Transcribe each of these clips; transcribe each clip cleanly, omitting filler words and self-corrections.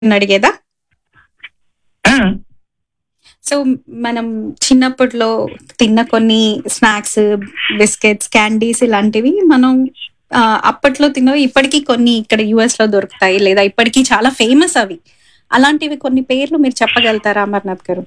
అడిగేదా? ఆ! సో, మనం చిన్నప్పట్లో తిన్న కొన్ని స్నాక్స్, బిస్కెట్స్, క్యాండీస్ ఇలాంటివి మనం అప్పట్లో తిన్నవి ఇప్పటికి కొన్ని ఇక్కడ యూఎస్‌లో దొరుకుతాయి. లేదా ఇప్పటికి చాలా ఫేమస్ అవి. అలాంటివి కొన్ని పేర్లు మీరు చెప్పగలుగుతారా అమర్‌నాథ్ గారు?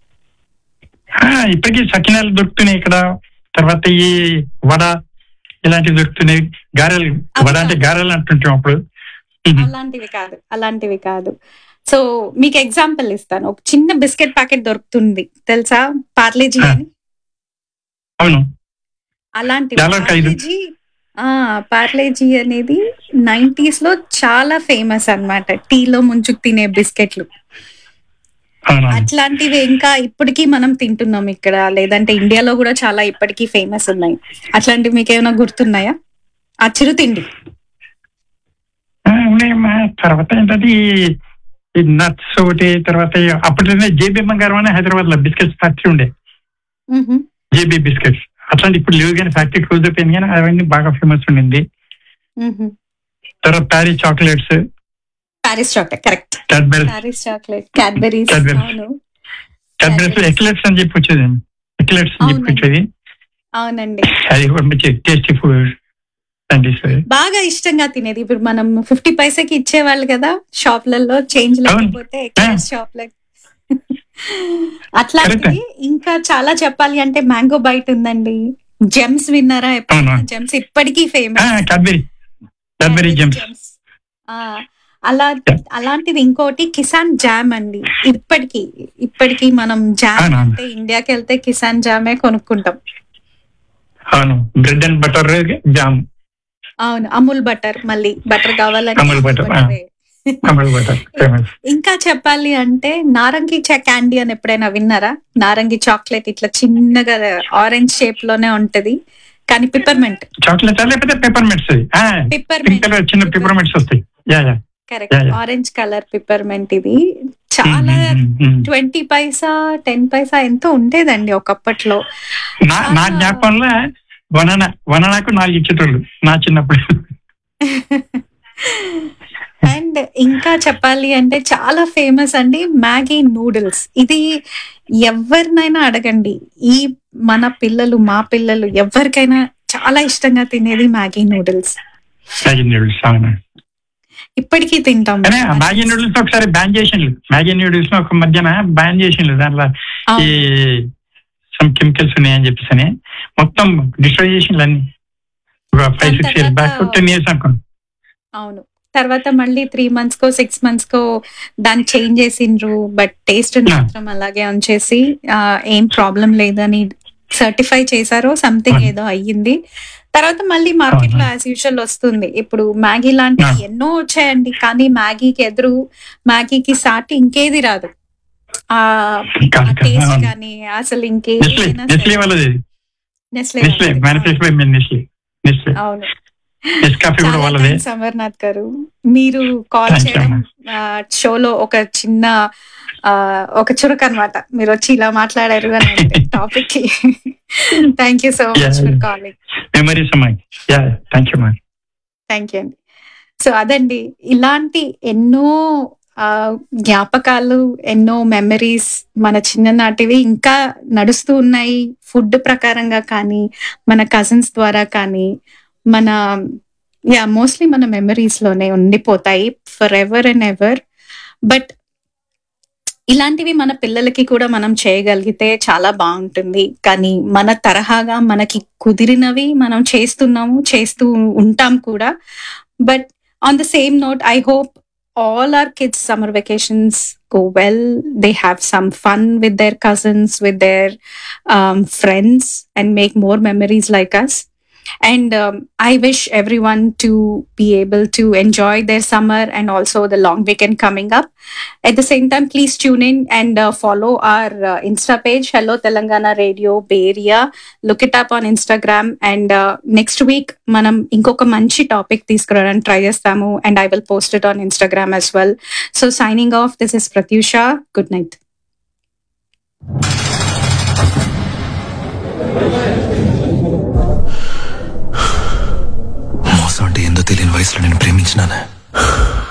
ఇప్పటికి సకినాలు దొరుకుతున్నాయి ఇక్కడ. తర్వాత ఈ వడ ఇలాంటివి దొరుకుతున్నాయి. గారెలు, అవి వడ అంటే కాదు. గారెలు అంటుంటాం అప్పుడు. హుహు. అలాంటివి కాదు. సో, మీకు ఎగ్జాంపుల్ ఇస్తాను. ఒక చిన్న బిస్కెట్ ప్యాకెట్ దొరుకుతుంది. తెలుసా? పార్లేజీ ఆ! అని. అవును. అలాంటివి డాలర్‌కి 5. పార్లేజీ అనేది 90స్‌లో చాలా ఫేమస్ అన్నమాట. టీలో ముంచుకు తినే బిస్కెట్‌లు. అవునవును. అట్లాంటివి ఇంకా ఇప్పటికి మనం తింటున్నాం ఇక్కడ. లేదంటే ఇండియాలో గూడా చాలా ఇప్పటికి ఫేమస్ ఉన్నాయి. అట్లాంటివి మీకేమైనా గుర్తున్నాయా? ఆ చిరుతిండి. ఉన్నాయమ్మా. తర్వాత ఏంటది ఈ నట్స్ ఒకటి, తర్వాత అప్పట్లోనే జేబీ బంగారం అని హైదరాబాద్‌లో బిస్కెట్స్ ఫ్యాక్టరీ ఉండే. హుహు. JB biscuits. అట్లాంటి ఇప్పుడు లేవు గానీ ఫ్యాక్టరీ క్లోజ్ అయిపోయింది గానీ అవన్నీ బాగా ఫేమస్ ఉండింది. హుహు. తర్వాత ప్యారీ chocolates, Paris chocolate correct. Cadbury's, Paris chocolate, Cadbury's. Cadbury's, అవును. క్యాడ్బరీస్‌లో క్యాడ్బరీస్. ఎక్లెట్స్ అని చెప్పి వచ్చేది. ఎక్లెట్స్ అని చెప్పి అవునండి. వచ్చేది. అవునండి. అది కూడా మంచి టేస్టీ ఫుడ్ క్యాండీస్. బాగా ఇష్టంగా తినేది. ఇప్పుడు మనం 50 పైసకి ఇచ్చేవాళ్ళు కదా! షాప్‌లలో చేంజ్ అవును. లేకపోతే ఆ! Eclairs chocolate. కరెక్టే. అట్లాంటివి ఇంకా చాలా చెప్పాలి అంటే మ్యాంగో బైట్ ఉందండి. జెమ్స్ విన్నారా ఎప్పుడైనా? అవునవును. జెమ్స్ ఇప్పటికి famous. Cadbury Cadbury Gems. Gems. ఆ! అలా అలాంటిది ఇంకోటి కిసాన్ జామ్ అండి. ఇప్పటికి మనం జామ్ అవునవును. అంటే ఇండియాకెళ్తే కిసాన్ జామే కొనుక్కుంటాం. అవును. Bread and butter jam. అవును. అమూల్ బటర్ మళ్ళీ బటర్ కావాలంటే Amul Amul butter. బటరే. Amul butter famous. ఇంకా చెప్పాలి అంటే నారంగి క్యాండీ అని ఎప్పుడైనా విన్నారా? నారంగి చాక్లెట్ ఇట్లా చిన్నగా ఆరెంజ్ షేప్ లోనే ఉంటది. కానీ పిప్పర్‌మెంట్. చాక్లెట్ లేకపోతే పెప్పర్మెంట్స్. Pink peppermint. కలర్ చిన్న పెప్పర్మెంట్స్ వస్తాయి. Yeah. Correct. Yeah. Orange colour peppermint ఇది. చాలా 20 పైసా, 10 పైసా ఎంతో ఉండేదండి ఒకప్పట్లో. నా చాలా జ్ఞాపకంలో వననాకు 4 ఇచ్చేటోళ్ళు నా చిన్నప్పుడు. అండ్ ఇంకా చెప్పాలి అంటే చాలా ఫేమస్ అండి మ్యాగీ నూడిల్స్. ఇది ఎవరినైనా అడగండి. ఈ మన పిల్లలు, మా పిల్లలు ఎవరికైనా చాలా ఇష్టంగా తినేది మ్యాగీ నూడిల్స్. Maggi noodles. అవును. ఇప్పటికీ తింటాం కానీ మేము ఆ మ్యాగీ నూడిల్స్. నూడిల్స్ ఒకసారి బ్యాన్ చేసిండ్రు. మ్యాగీ నూడిల్స్ ఒక మధ్యన బ్యాన్ చేసిండ్రు. దాంట్లో ఈ అవును. సమ్ కెమికల్స్ ఉన్నాయని చెప్పేసి మొత్తం డిస్ట్రాయ్ చేసిండ్రు అన్ని. ఒక 5, దాని 6 ఇయర్స్ తర్వాత బ్యాక్, 10 ఇయర్స్ అనుకోండి. అవును. తర్వాత మళ్ళీ 3 మంత్స్‌కో, 6 మంత్స్‌కో దాన్ని చేంజ్ చేసిండ్రు. బట్ టేస్ట్‌ని మాత్రం అలాగే ఉంచేసి ఏం ప్రాబ్లమ్ లేదని సర్టిఫై చేశారో సంథింగ్ ఏదో అయ్యింది. తర్వాత మళ్ళీ మార్కెట్‌లో యాస్ యూజువల్ వస్తుంది. ఇప్పుడు మ్యాగీ లాంటివి ఎన్నో వచ్చాయండి. కానీ మ్యాగీకి సాటి ఇంకేది రాదు. ఆ టేస్ట్ కానీ అసలు ఇంకేదైనా నెస్లే సరే. వాళ్ళది. నెస్లే నెస్లే వాళ్ళది. అవును. Manufacture by Nestle. అవును. నెస్కాఫే కూడా చాలా వాళ్ళదే. థాంక్స్ అమర్‌నాథ్ గారు. మీరు కాల్ థ్యాంక్ యూ చేయడం అమ్మా. షోలో ఒక చిన్న ఒక చురకనమాట. మీరొచ్చి ఇలా మాట్లాడారు అని అంటే టాపిక్‌కి. Thank you so much for calling. Memories అమ్మా. థ్యాంక్ యూ అమ్మా. థాంక్ యూ అండి. సో అదండి. ఇలాంటి ఎన్నో జ్ఞాపకాలు, ఎన్నో మెమరీస్ మన చిన్ననాటివి ఇంకా నడుస్తూ ఉన్నాయి. ఫుడ్ ప్రకారంగా కానీ, మన కజిన్స్ ద్వారా కానీ, మన మోస్ట్‌లీ మన మెమరీస్‌లోనే ఉండిపోతాయి ఫరెవర్ అండ్ ఎవర్. బట్ ఇలాంటివి మన పిల్లలకి కూడా మనం చేయగలిగితే చాలా బావుంటుంది. కానీ మన తరహాగా మనకి కుదిరినవి మనం చేస్తూ ఉంటాం కూడా. But on the same note I hope all our kids' summer vacations go well. They have some fun with their cousins, with their friends, and make more memories like us. And I wish everyone to be able to enjoy their summer and also the long weekend coming up. At the same time, please tune in and follow our Insta page, Hello Telangana Radio Bay Area. Look it up on Instagram. And next week, మనం ఇంకొక మంచి topic తీసుకురావడానికి try చేస్తాము. And I will post it on Instagram as well. So signing off, this is Pratyusha. Good night. మోసం అంటే ఏందో తెలియని వయసులో నేను ప్రేమించినాను.